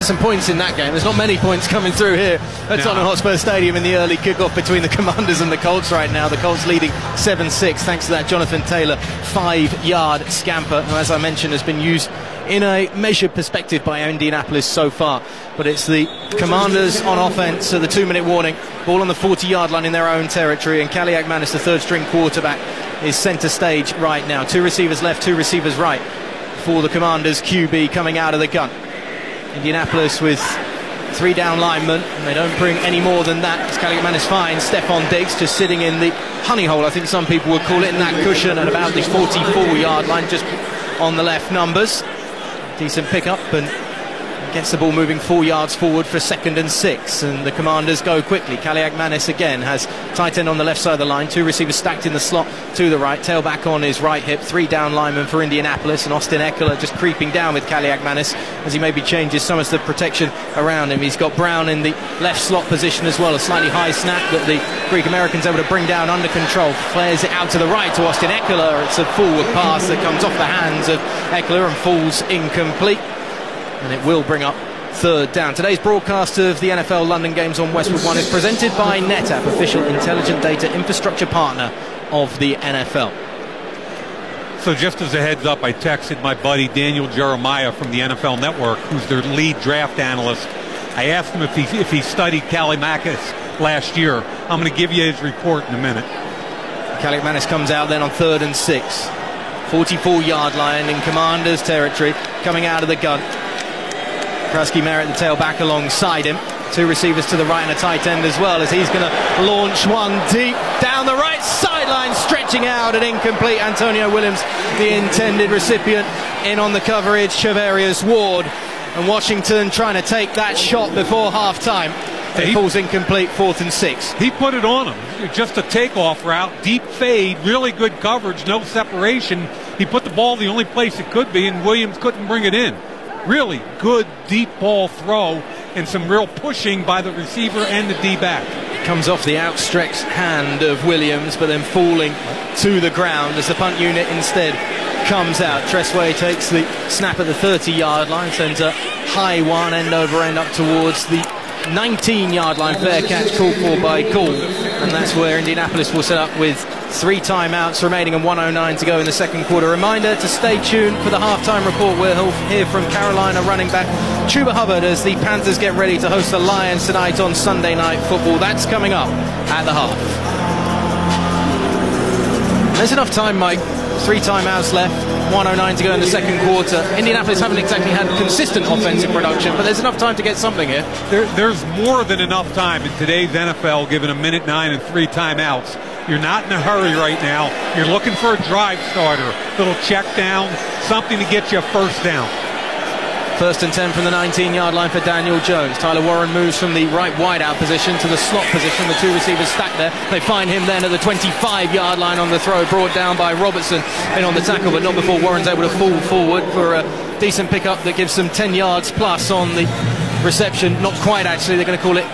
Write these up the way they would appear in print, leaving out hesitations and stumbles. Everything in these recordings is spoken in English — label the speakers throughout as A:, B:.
A: some points in that game. There's not many points coming through here at Tottenham Hotspur Stadium in the early kickoff between the Commanders and the Colts right now. The Colts leading 7-6 thanks to that Jonathan Taylor 5-yard scamper, who, as I mentioned, has been used in a measured perspective by Indianapolis so far. But it's the Commanders on offense at the 2-minute warning. Ball on the 40-yard line in their own territory, and Kaliakmanis, the third-string quarterback, is centre stage right now. 2 receivers left, 2 receivers right for the Commanders. QB coming out of the gun. Indianapolis with 3 down linemen, and they don't bring any more than that as Kaliakmanis finds Stephon Diggs just sitting in the honey hole, I think some people would call it, in that cushion at about the 44-yard line, just on the left numbers. Decent pickup, and gets the ball moving 4 yards forward for 2nd and 6, and the Commanders go quickly. Kaliakmanis again has tight end on the left side of the line, 2 receivers stacked in the slot to the right, tailback on his right hip, 3 down linemen for Indianapolis, and Austin Ekeler just creeping down with Kaliakmanis as he maybe changes some of the protection around him. He's got Brown in the left slot position as well, a slightly high snap that the Greek Americans able to bring down under control, flares it out to the right to Austin Ekeler. It's a forward pass that comes off the hands of Ekeler and falls incomplete, and it will bring up 3rd down. Today's broadcast of the NFL London games on Westwood One is presented by NetApp, official intelligent data infrastructure partner of the NFL.
B: So just as a heads up, I texted my buddy Daniel Jeremiah from the NFL Network, who's their lead draft analyst. I asked him if he studied Kaliakmanis last year. I'm going to give you his report in a minute.
A: Kaliakmanis comes out then on 3rd and 6. 44-yard line in Commanders territory, coming out of the gun. Krusky Merritt, the tailback, alongside him. 2 receivers to the right and a tight end as well, as he's going to launch one deep down the right sideline, stretching out and incomplete. Antonio Williams, the intended recipient, in on the coverage. Charvarius Ward, and Washington trying to take that shot before half-time. It falls incomplete, 4th and 6.
B: He put it on him. Just a takeoff route, deep fade, really good coverage, no separation. He put the ball the only place it could be, and Williams couldn't bring it in. Really good deep ball throw, and some real pushing by the receiver and the D-back.
A: Comes off the outstretched hand of Williams, but then falling to the ground as the punt unit instead comes out. Tressway takes the snap at the 30-yard line, sends a high one end over end up towards the 19-yard line. Fair catch called for by Gaul, and that's where Indianapolis will set up with 3 timeouts remaining and 1:09 to go in the second quarter. Reminder to stay tuned for the halftime report. We'll hear from Carolina running back Chuba Hubbard as the Panthers get ready to host the Lions tonight on Sunday Night Football. That's coming up at the half. There's enough time, Mike. 3 timeouts left, 1:09 to go in the second quarter. Indianapolis haven't exactly had consistent offensive production, but there's enough time to get something here.
B: There's more than enough time in today's NFL, given 1:09 and 3 timeouts. You're not in a hurry right now. You're looking for a drive starter, little check down, something to get you a first down.
A: 1st and 10 from the 19-yard line for Daniel Jones. Tyler Warren moves from the right wideout position to the slot position. The 2 receivers stacked there. They find him then at the 25-yard line on the throw, brought down by Robertson in on the tackle, but not before Warren's able to fall forward for a decent pickup that gives them 10 yards plus on the reception. Not quite, actually. They're going to call it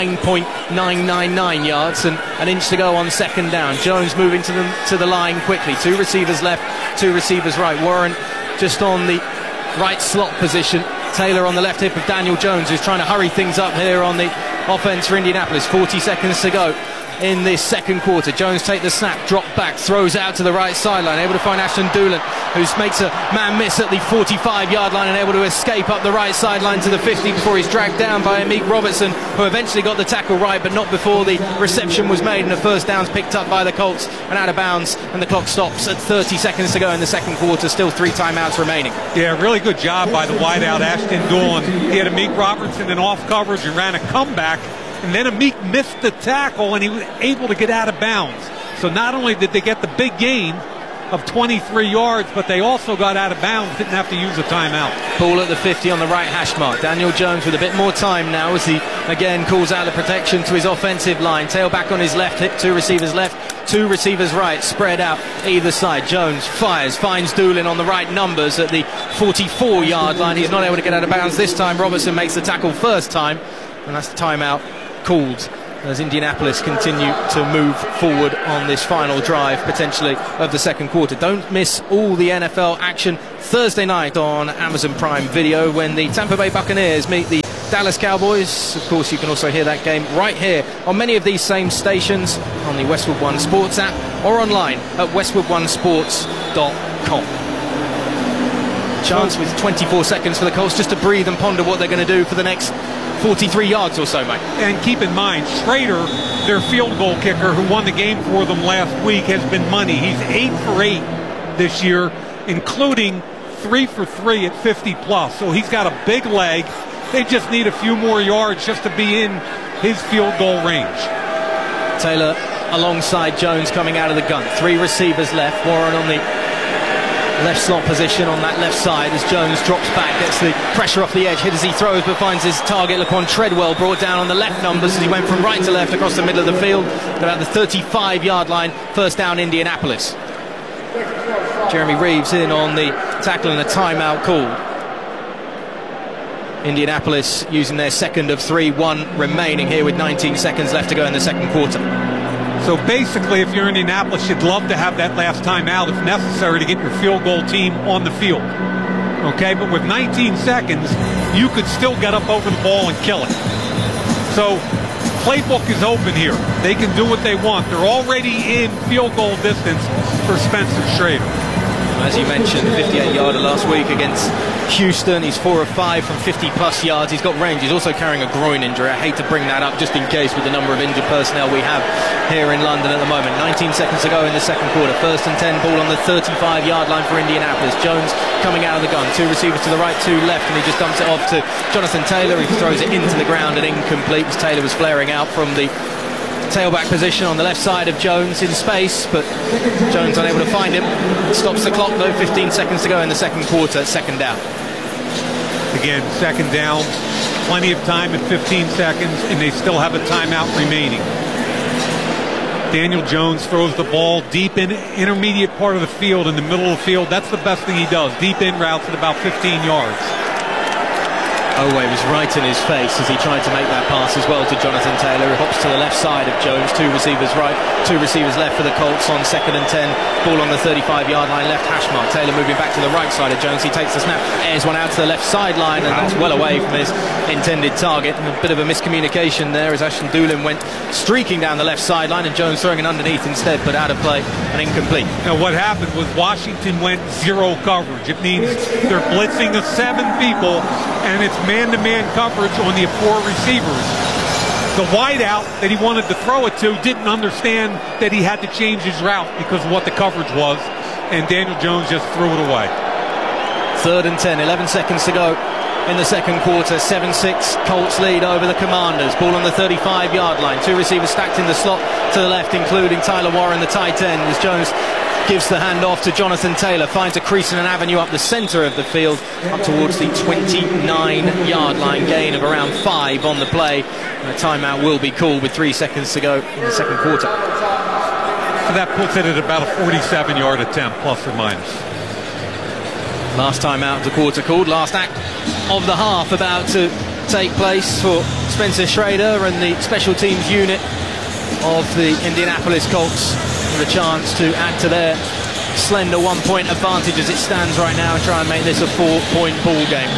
A: 9.999 yards, and an inch to go on 2nd down. Jones moving to the line quickly. 2 receivers left, 2 receivers right. Warren just on the right slot position. Taylor on the left hip of Daniel Jones, who's trying to hurry things up here on the offense for Indianapolis. 40 seconds to go in this second quarter. Jones take the snap, drop back, throws out to the right sideline, able to find Ashton Dulin, who makes a man miss at the 45-yard line and able to escape up the right sideline to the 50 before he's dragged down by Amik Robertson, who eventually got the tackle right, but not before the reception was made and the first down's picked up by the Colts and out of bounds, and the clock stops at 30 seconds to go in the second quarter. Still 3 timeouts remaining.
B: Yeah, really good job by the wideout Ashton Dulin. He had Amik Robertson in off coverage and ran a comeback, and then Amik missed the tackle and he was able to get out of bounds. So not only did they get the big gain of 23 yards, but they also got out of bounds, didn't have to use a timeout.
A: Ball at the 50 on the right hash mark. Daniel Jones with a bit more time now as he again calls out the protection to his offensive line. Tailback on his left hip, 2 receivers left, 2 receivers right, spread out either side. Jones fires, finds Dulin on the right numbers at the 44-yard line. He's not able to get out of bounds this time. Robertson makes the tackle first time, and that's the timeout called as Indianapolis continue to move forward on this final drive, potentially, of the second quarter. Don't miss all the NFL action Thursday night on Amazon Prime Video when the Tampa Bay Buccaneers meet the Dallas Cowboys. Of course, you can also hear that game right here on many of these same stations on the Westwood One Sports app or online at westwoodonesports.com. Chance with 24 seconds for the Colts just to breathe and ponder what they're going to do for the next 43 yards or so, mate.
B: And keep in mind, Schrader, their field goal kicker who won the game for them last week, has been money. He's 8 for 8 this year, including 3 for 3 at 50+. So he's got a big leg. They just need a few more yards just to be in his field goal range.
A: Taylor alongside Jones coming out of the gun. 3 receivers left. Warren on the left slot position on that left side as Jones drops back, gets the pressure off the edge, hit as he throws, but finds his target. Laquan Treadwell brought down on the left numbers as he went from right to left across the middle of the field, about the 35-yard line. First down, Indianapolis. Jeremy Reeves in on the tackle and a timeout called. Indianapolis using their second of 3, 1 remaining here with 19 seconds left to go in the second quarter.
B: So basically, if you're Indianapolis, you'd love to have that last time out if necessary to get your field goal team on the field. Okay, but with 19 seconds, you could still get up over the ball and kill it. So playbook is open here. They can do what they want. They're already in field goal distance for Spencer Schrader.
A: As you mentioned, 58-yarder last week against Houston. He's 4 of 5 from 50+ yards. He's got range. He's also carrying a groin injury. I hate to bring that up just in case with the number of injured personnel we have here in London at the moment. 19 seconds to go in the second quarter. First and 10, ball on the 35-yard line for Indianapolis. Jones coming out of the gun. 2 receivers to the right, 2 left, and he just dumps it off to Jonathan Taylor. He throws it into the ground and incomplete as Taylor was flaring out from the tailback position on the left side of Jones in space, but Jones unable to find him. Stops the clock though, 15 seconds to go in the second quarter, second down.
B: Again, second down, plenty of time at 15 seconds, and they still have a timeout remaining. Daniel Jones throws the ball deep in intermediate part of the field, in the middle of the field. That's the best thing he does. Deep in routes at about 15 yards.
A: Oweh was right in his face as he tried to make that pass as well to Jonathan Taylor, who hops to the left side of Jones. 2 receivers right, 2 receivers left for the Colts on second and 10. Ball on the 35-yard line, left hash mark. Taylor moving back to the right side of Jones. He takes the snap, airs one out to the left sideline, and that's well away from his intended target. And a bit of a miscommunication there as Ashton Doolin went streaking down the left sideline and Jones throwing it underneath instead, but out of play and incomplete.
B: Now what happened was Washington went 0 coverage. It means they're blitzing the 7 people, and it's man-to-man coverage on the 4 receivers. The wideout that he wanted to throw it to didn't understand that he had to change his route because of what the coverage was, and Daniel Jones just threw it away.
A: Third and 10, 11 seconds to go in the second quarter. 7-6 Colts lead over the Commanders. Ball on the 35-yard line. 2 receivers stacked in the slot to the left, including Tyler Warren, the tight end, as Jones gives the handoff to Jonathan Taylor, finds a crease and an avenue up the center of the field, up towards the 29-yard line, gain of around 5 on the play. And a timeout will be called with 3 seconds to go in the second quarter.
B: So that puts it at about a 47-yard attempt, plus or minus.
A: Last timeout of the quarter called, last act of the half about to take place for Spencer Schrader and the special teams unit of the Indianapolis Colts. The chance to add to their slender 1-point advantage as it stands right now and try and make this a 4-point ball game.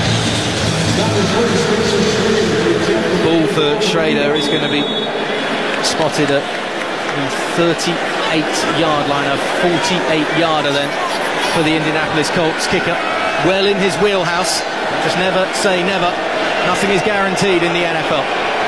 A: Ball for Schrader is going to be spotted at the 38-yard line, a 48-yarder then for the Indianapolis Colts kicker. Well in his wheelhouse. Just never say never. Nothing is guaranteed in the NFL.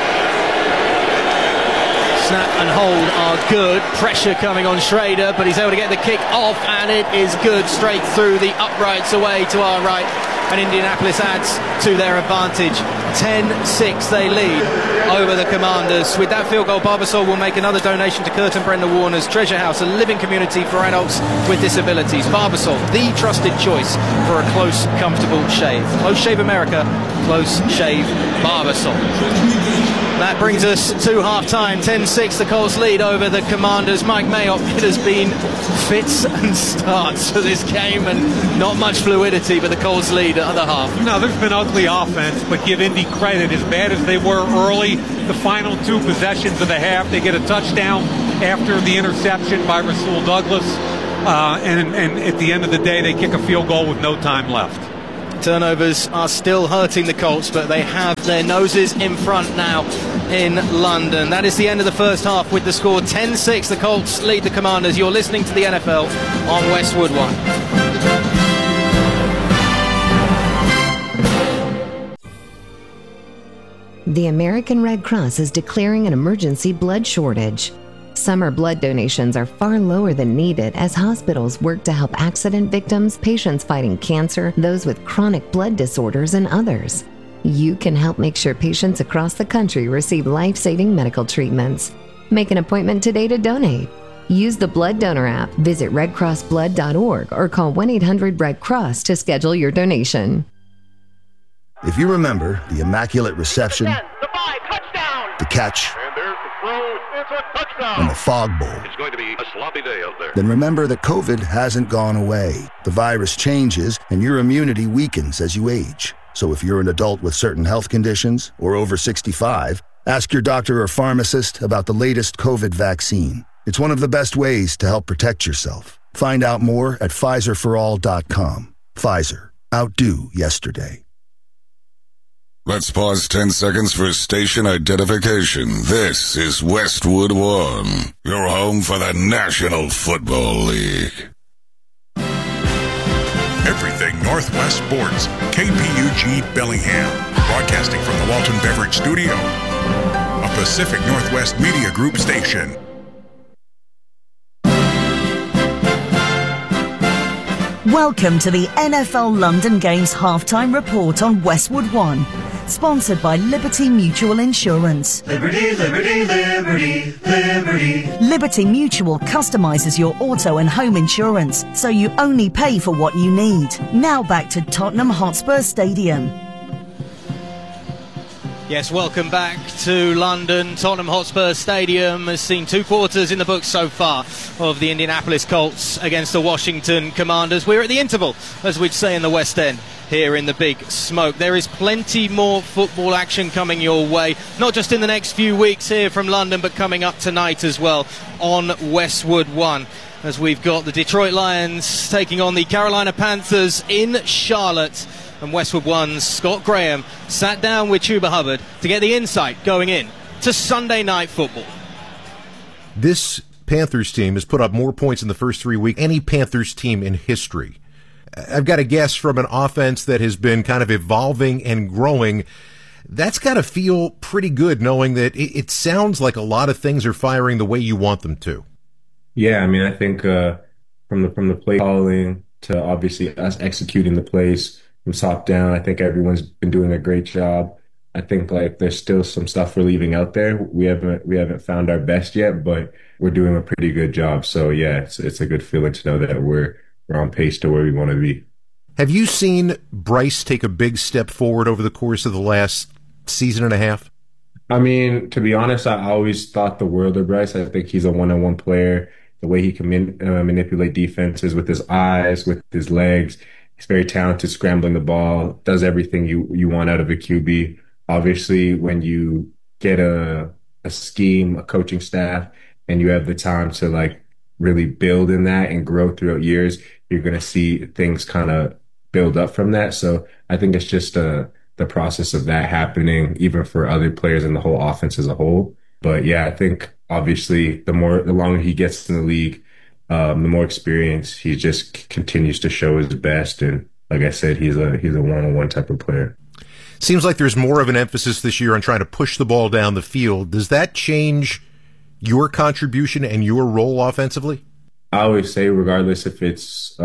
A: Snap and hold are good. Pressure coming on Schrader, but he's able to get the kick off, and it is good straight through the uprights away to our right. And Indianapolis adds to their advantage. 10-6 they lead over the Commanders. With that field goal, Barbasol will make another donation to Kurt and Brenda Warner's Treasure House, a living community for adults with disabilities. Barbasol, the trusted choice for a close, comfortable shave. Close Shave America, Close Shave Barbasol. That brings us to half-time. 10-6, the Colts lead over the Commanders. Mike Mayock, it has been fits and starts for this game and not much fluidity, but the Colts lead at the half.
B: No, there's been ugly offense, but give Indy credit. As bad as they were early, the final 2 possessions of the half, they get a touchdown after the interception by Rasul Douglas, and at the end of the day, they kick a field goal with no time left.
A: Turnovers are still hurting the Colts, but they have their noses in front now in London. That is the end of the first half with the score 10-6. The Colts lead the Commanders. You're listening to the NFL on Westwood One.
C: The American Red Cross is declaring an emergency blood shortage. Summer blood donations are far lower than needed as hospitals work to help accident victims, patients fighting cancer, those with chronic blood disorders, and others. You can help make sure patients across the country receive life-saving medical treatments. Make an appointment today to donate. Use the Blood Donor app, visit redcrossblood.org, or call 1-800-RED-CROSS to schedule your donation.
D: If you remember the Immaculate Reception,
E: 10, the 5, touchdown!
D: the catch,
E: And there's the throw, it's a touchdown!
D: and the Fog Bowl,
E: It's going to be a sloppy day out there.
D: then remember that COVID hasn't gone away. The virus changes, and your immunity weakens as you age. So if you're an adult with certain health conditions or over 65, ask your doctor or pharmacist about the latest COVID vaccine. It's one of the best ways to help protect yourself. Find out more at PfizerForAll.com. Pfizer. Outdo yesterday.
F: Let's pause 10 seconds for station identification. This is Westwood One, your home for the National Football League.
G: Everything Northwest Sports, KPUG Bellingham, broadcasting from the Walton Beverage Studio, a Pacific Northwest Media Group station.
H: Welcome to the NFL London Games halftime report on Westwood One, sponsored by Liberty Mutual Insurance.
I: Liberty, liberty, liberty, liberty.
H: Liberty Mutual customizes your auto and home insurance, so you only pay for what you need. Now back to Tottenham Hotspur Stadium.
A: Yes, welcome back to London. Tottenham Hotspur Stadium has seen 2 quarters in the books so far of the Indianapolis Colts against the Washington Commanders. We're at the interval, as we'd say in the West End, here in the Big Smoke. There is plenty more football action coming your way, not just in the next few weeks here from London, but coming up tonight as well on Westwood One, as we've got the Detroit Lions taking on the Carolina Panthers in Charlotte. And Westwood One's Scott Graham sat down with Chuba Hubbard to get the insight going in to Sunday Night Football.
J: This Panthers team has put up more points in the first 3 weeks than any Panthers team in history. I've got a guess from an offense that has been kind of evolving and growing. That's got to feel pretty good knowing that it sounds like a lot of things are firing the way you want them to.
K: Yeah, I mean, I think from the play calling to obviously us executing the plays from top down, I think everyone's been doing a great job. I think like there's still some stuff we're leaving out there. We haven't found our best yet, but we're doing a pretty good job. So yeah, it's a good feeling to know that we're on pace to where we want to be.
J: Have you seen Bryce take a big step forward over the course of the last season and a half?
K: I mean, to be honest, I always thought the world of Bryce. I think he's a one-on-one player. The way he can manipulate defenses with his eyes, with his legs. He's very talented scrambling the ball, does everything you want out of a QB. Obviously, when you get a scheme, a coaching staff, and you have the time to like really build in that and grow throughout years, you're going to see things kind of build up from that. So I think it's just the process of that happening, even for other players in the whole offense as a whole. But yeah, I think obviously the longer he gets in the league, the more experience, he just continues to show his best. And like I said, he's a one-on-one type of player.
J: Seems like there's more of an emphasis this year on trying to push the ball down the field. Does that change your contribution and your role offensively?
K: I always say, regardless if it's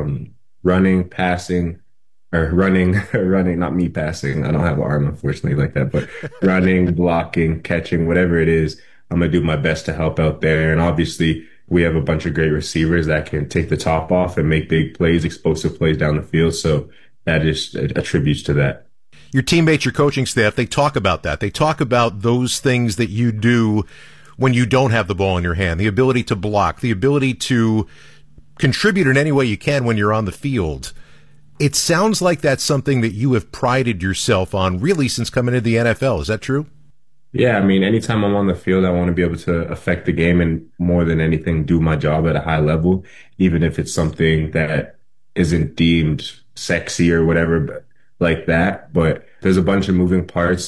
K: running, passing, or running, not me passing. I don't have an arm, unfortunately, like that, but running, blocking, catching, whatever it is, I'm going to do my best to help out there. And obviously, we have a bunch of great receivers that can take the top off and make big plays, explosive plays down the field. So that just attributes to that.
J: Your teammates, your coaching staff, they talk about that. They talk about those things that you do when you don't have the ball in your hand, the ability to block, the ability to contribute in any way you can when you're on the field. It sounds like that's something that you have prided yourself on really since coming into the NFL. Is that true?
K: Yeah, I mean, anytime I'm on the field, I want to be able to affect the game and more than anything, do my job at a high level, even if it's something that isn't deemed sexy or whatever like that. But there's a bunch of moving parts